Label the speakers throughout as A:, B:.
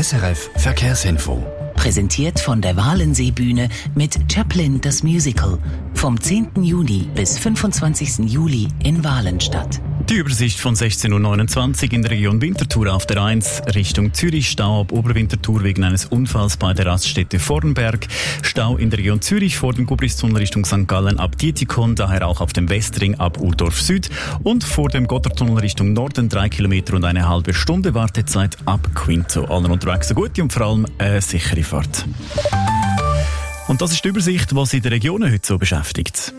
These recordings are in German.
A: SRF Verkehrsinfo.
B: Präsentiert von der Walensee-Bühne mit Chaplin das Musical. Vom 10. Juni bis 25. Juli in Walenstadt.
C: Die Übersicht von 16.29 Uhr in der Region Winterthur auf der 1 Richtung Zürich. Stau ab Oberwinterthur wegen eines Unfalls bei der Raststätte Vornberg. Stau in der Region Zürich vor dem Gubristunnel Richtung St. Gallen ab Dietikon, daher auch auf dem Westring ab Urdorf Süd. Und vor dem Gotthardtunnel Richtung Norden 3 Kilometer und eine halbe Stunde Wartezeit ab Quinto. Allen unterwegs eine gute und vor allem eine sichere Fahrt. Und das ist die Übersicht, was in den Regionen heute so beschäftigt.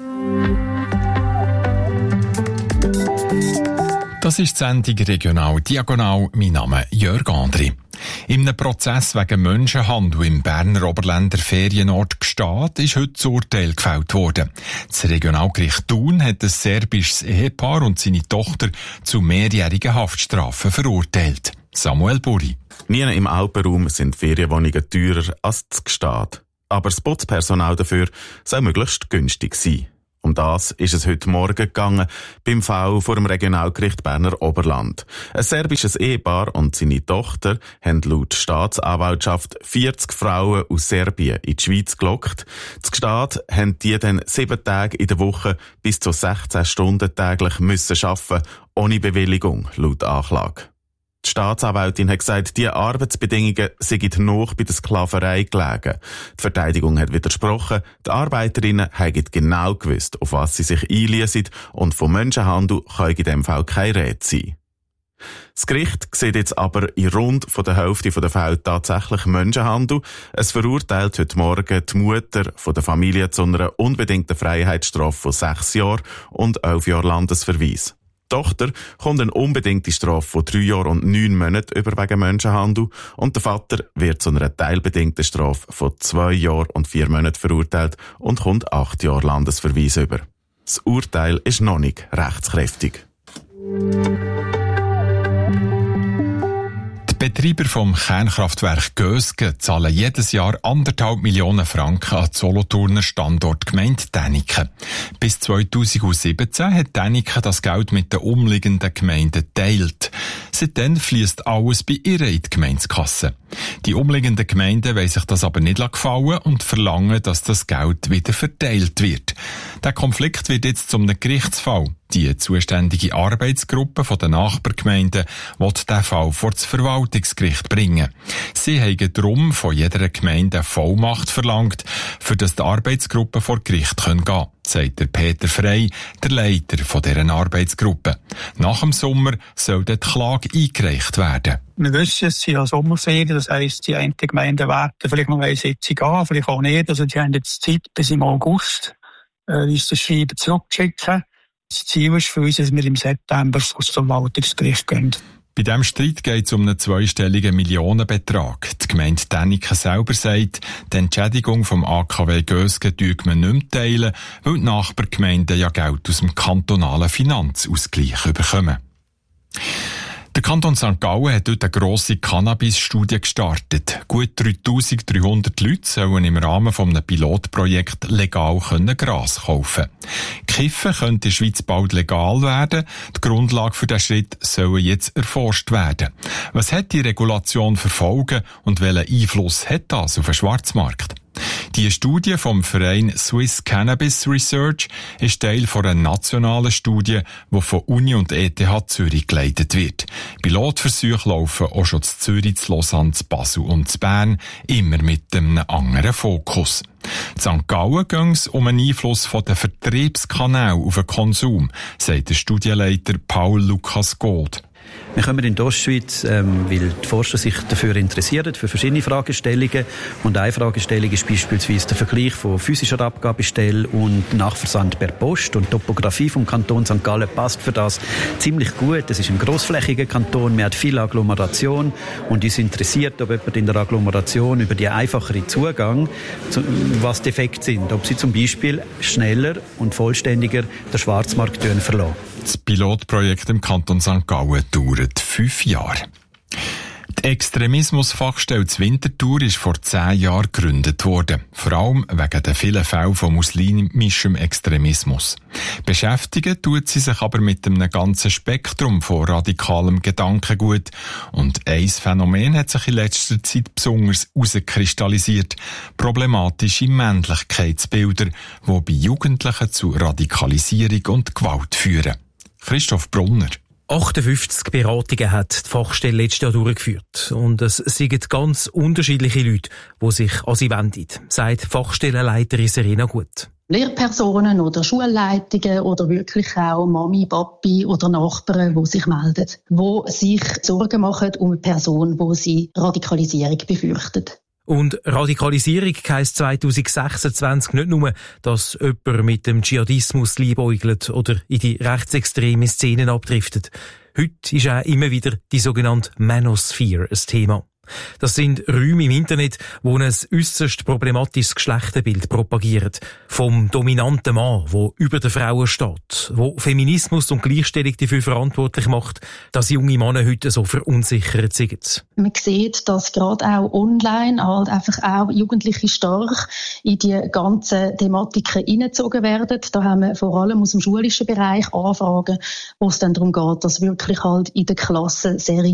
D: Das ist die Sendung Regional Diagonal. Mein Name ist Jörg Andri. In einem Prozess wegen Menschenhandel im Berner Oberländer Ferienort Gstaad ist heute das Urteil gefällt worden. Das Regionalgericht Thun hat ein serbisches Ehepaar und seine Tochter zu mehrjährigen Haftstrafen verurteilt. Samuel Buri.
E: Nie im Alpenraum sind Ferienwohnungen teurer als das Gstaad. Aber das Putzpersonal dafür soll möglichst günstig sein. Um das ist es heute Morgen gegangen, beim Fall vor dem Regionalgericht Berner Oberland. Ein serbisches Ehepaar und seine Tochter haben laut Staatsanwaltschaft 40 Frauen aus Serbien in die Schweiz gelockt. Das Gstaad haben die dann 7 Tage in der Woche bis zu 16 Stunden täglich müssen arbeiten, ohne Bewilligung, laut Anklage. Die Staatsanwältin hat gesagt, diese Arbeitsbedingungen seien noch bei der Sklaverei gelegen. Die Verteidigung hat widersprochen, die Arbeiterinnen hätten genau gewusst, auf was sie sich einliessen, und vom Menschenhandel kann in diesem Fall keine Rede sein. Das Gericht sieht jetzt aber in rund von der Hälfte der Fälle tatsächlich Menschenhandel. Es verurteilt heute Morgen die Mutter von der Familie zu einer unbedingten Freiheitsstrafe von 6 Jahren und 11 Jahren Landesverweis. Die Tochter kommt eine unbedingte Strafe von 3 Jahren und 9 Monaten über wegen Menschenhandel und der Vater wird zu einer teilbedingten Strafe von 2 Jahren und 4 Monaten verurteilt und kommt 8 Jahre Landesverweis über. Das Urteil ist noch nicht rechtskräftig.
D: Die Betreiber vom Kernkraftwerk Gösgen zahlen jedes Jahr 1,5 Millionen Franken an die Solothurner Standortgemeinde Däniken. Bis 2017 hat Däniken das Geld mit den umliegenden Gemeinden geteilt. Seitdem fließt alles bei ihr in die Gemeindekasse. Die umliegenden Gemeinden wollen sich das aber nicht gefallen und verlangen, dass das Geld wieder verteilt wird. Der Konflikt wird jetzt zum Gerichtsfall. Die zuständige Arbeitsgruppe von den Nachbargemeinden will diesen Fall vor das Verwaltungsgericht bringen. Sie haben darum von jeder Gemeinde eine Vollmacht verlangt, für das die Arbeitsgruppe vor Gericht gehen kann, sagt der Peter Frey, der Leiter von dieser Arbeitsgruppe. Nach dem Sommer soll die Klage eingereicht werden.
F: Wir wissen, es sind ja Sommerferien, das heisst, die einen Gemeinden werden vielleicht noch eine Sitzung an, vielleicht auch nicht. Also die haben jetzt Zeit bis im August, uns das Schreiben zurückzuschicken. Das Ziel ist für uns, dass wir im September vor das Verwaltungsgericht gehen.
D: Bei diesem Streit geht es um einen zweistelligen Millionenbetrag. Die Gemeinde Däniken selber sagt, die Entschädigung vom AKW Gösgen teilt man nicht mehr teilen, weil die Nachbargemeinden ja Geld aus dem kantonalen Finanzausgleich bekommen. Der Kanton St. Gallen hat dort eine grosse Cannabis-Studie gestartet. Gut 3300 Leute sollen im Rahmen eines Pilotprojekts legal Gras kaufen. Kiffen könnte in der Schweiz bald legal werden. Die Grundlage für diesen Schritt soll jetzt erforscht werden. Was hat die Regulation für Folgen und welchen Einfluss hat das auf den Schwarzmarkt? Die Studie vom Verein Swiss Cannabis Research ist Teil einer nationalen Studie, die von Uni und ETH Zürich geleitet wird. Pilotversuche laufen auch schon zu Zürich, zu Lausanne, zu Basel und zu Bern, immer mit einem anderen Fokus. In St. Gallen ging es um einen Einfluss von den Vertriebskanälen auf den Konsum, sagt der Studienleiter Paul Lukas Gold.
G: Wir kommen in die Ostschweiz, weil die Forscher sich dafür interessieren, für verschiedene Fragestellungen. Und eine Fragestellung ist beispielsweise der Vergleich von physischer Abgabestelle und Nachversand per Post. Und die Topografie vom Kanton St. Gallen passt für das ziemlich gut. Es ist ein grossflächiger Kanton, man hat viel Agglomeration und uns interessiert, ob jemand in der Agglomeration über die einfachere Zugang, was Defekte sind. Ob sie zum Beispiel schneller und vollständiger den Schwarzmarkt verlassen.
D: Das Pilotprojekt im Kanton St. Gallen dauert 5 Jahre. Die Extremismusfachstelle Winterthur ist vor 10 Jahren gegründet worden. Vor allem wegen der vielen Fälle von muslimischem Extremismus. Beschäftigen tut sie sich aber mit einem ganzen Spektrum von radikalem Gedankengut. Und ein Phänomen hat sich in letzter Zeit besonders herauskristallisiert. Problematische Männlichkeitsbilder, die bei Jugendlichen zu Radikalisierung und Gewalt führen. Christoph Brunner.
H: 58 Beratungen hat die Fachstelle letztes Jahr durchgeführt. Und es sind ganz unterschiedliche Leute, die sich an sie wenden, sagt Fachstellenleiterin Serena Gut.
I: Lehrpersonen oder Schulleitungen oder wirklich auch Mami, Papi oder Nachbarn, die sich melden, die sich Sorgen machen um eine Person, die sie Radikalisierung befürchtet.
H: Und Radikalisierung heisst 2026 nicht nur, dass jemand mit dem Dschihadismus liebäugelt oder in die rechtsextreme Szenen abdriftet. Heute ist auch immer wieder die sogenannte Manosphere ein Thema. Das sind Räume im Internet, wo ein äusserst problematisches Geschlechterbild propagiert. Vom dominanten Mann, der über den Frauen steht, wo Feminismus und Gleichstellung dafür verantwortlich macht, dass junge Männer heute so verunsichert sind.
I: Man sieht, dass gerade auch online halt einfach auch Jugendliche stark in die ganzen Thematiken hineingezogen werden. Da haben wir vor allem aus dem schulischen Bereich Anfragen, wo es dann darum geht, dass wirklich halt in der Klasse seriös